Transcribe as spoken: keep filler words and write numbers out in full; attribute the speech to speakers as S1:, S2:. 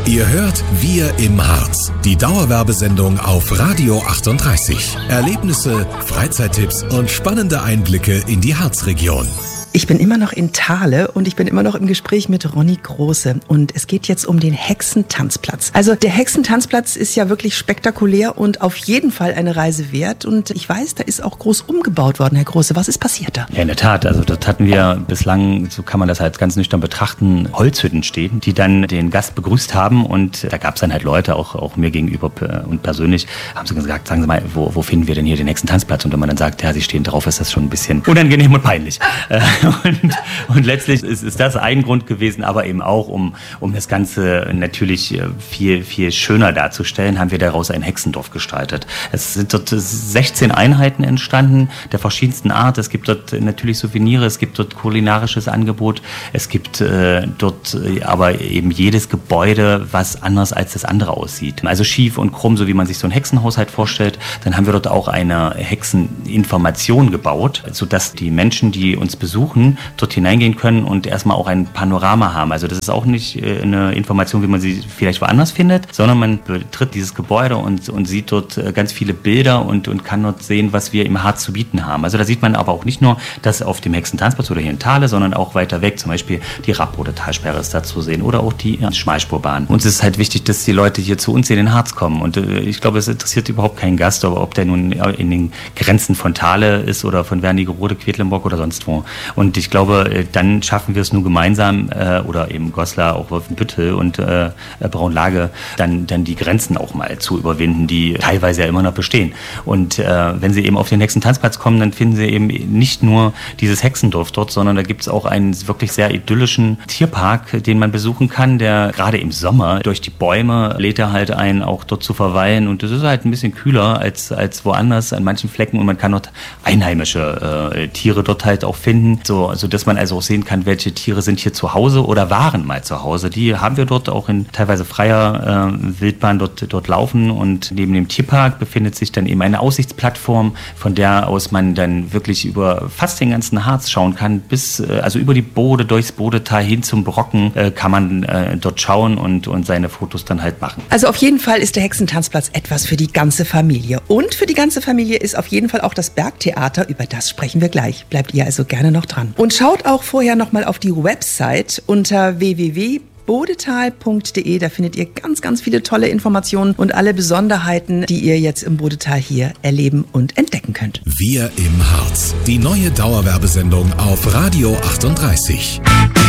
S1: Ihr hört Wir im Harz, die Dauerwerbesendung auf Radio achtunddreißig. Erlebnisse, Freizeittipps und spannende Einblicke in die Harzregion.
S2: Ich bin immer noch in Thale und ich bin immer noch im Gespräch mit Ronny Große und es geht jetzt um den Hexentanzplatz. Also der Hexentanzplatz ist ja wirklich spektakulär und auf jeden Fall eine Reise wert und ich weiß, da ist auch groß umgebaut worden, Herr Große. Was ist passiert da?
S3: Ja, in der Tat. Also dort hatten wir bislang, so kann man das halt ganz nüchtern betrachten, Holzhütten stehen, die dann den Gast begrüßt haben und da gab es dann halt Leute, auch, auch mir gegenüber und persönlich, haben sie gesagt, sagen Sie mal, wo, wo finden wir denn hier den Hexentanzplatz? Und wenn man dann sagt, ja, Sie stehen drauf, ist das schon ein bisschen unangenehm und peinlich. Und, und letztlich ist, ist das ein Grund gewesen, aber eben auch, um, um das Ganze natürlich viel, viel schöner darzustellen, haben wir daraus ein Hexendorf gestaltet. Es sind dort sechzehn Einheiten entstanden, der verschiedensten Art. Es gibt dort natürlich Souvenire, es gibt dort kulinarisches Angebot, es gibt äh, dort aber eben jedes Gebäude, was anders als das andere aussieht. Also schief und krumm, so wie man sich so ein Hexenhaushalt vorstellt. Dann haben wir dort auch eine Hexeninformation gebaut, sodass die Menschen, die uns besuchen, dort hineingehen können und erstmal auch ein Panorama haben. Also das ist auch nicht eine Information, wie man sie vielleicht woanders findet, sondern man betritt dieses Gebäude und, und sieht dort ganz viele Bilder und, und kann dort sehen, was wir im Harz zu bieten haben. Also da sieht man aber auch nicht nur das auf dem Hexentanzplatz oder hier in Thale, sondern auch weiter weg, zum Beispiel die Rappoder Talsperre ist da zu sehen oder auch die Schmalspurbahn. Uns ist halt wichtig, dass die Leute hier zu uns in den Harz kommen und ich glaube, es interessiert überhaupt keinen Gast, aber ob der nun in den Grenzen von Thale ist oder von Wernigerode, Quedlinburg oder sonst wo. Und Und ich glaube, dann schaffen wir es nur gemeinsam, äh, oder eben Goslar, auch Wolfenbüttel und äh, Braunlage, dann, dann die Grenzen auch mal zu überwinden, die teilweise ja immer noch bestehen. Und äh, wenn Sie eben auf den Hexentanzplatz kommen, dann finden Sie eben nicht nur dieses Hexendorf dort, sondern da gibt es auch einen wirklich sehr idyllischen Tierpark, den man besuchen kann, der gerade im Sommer durch die Bäume lädt er halt ein, auch dort zu verweilen. Und das ist halt ein bisschen kühler als, als woanders an manchen Flecken und man kann dort einheimische äh, Tiere dort halt auch finden. So, so dass man also auch sehen kann, welche Tiere sind hier zu Hause oder waren mal zu Hause. Die haben wir dort auch in teilweise freier äh, Wildbahn dort, dort laufen und neben dem Tierpark befindet sich dann eben eine Aussichtsplattform, von der aus man dann wirklich über fast den ganzen Harz schauen kann, bis, äh, also über die Bode, durchs Bodetal hin zum Brocken äh, kann man äh, dort schauen und, und seine Fotos dann halt machen.
S2: Also auf jeden Fall ist der Hexentanzplatz etwas für die ganze Familie. Und für die ganze Familie ist auf jeden Fall auch das Bergtheater, über das sprechen wir gleich. Bleibt ihr also gerne noch dran. Und schaut auch vorher nochmal auf die Website unter w w w punkt bodetal punkt de. Da findet ihr ganz, ganz viele tolle Informationen und alle Besonderheiten, die ihr jetzt im Bodetal hier erleben und entdecken könnt.
S1: Wir im Harz, die neue Dauerwerbesendung auf Radio achtunddreißig.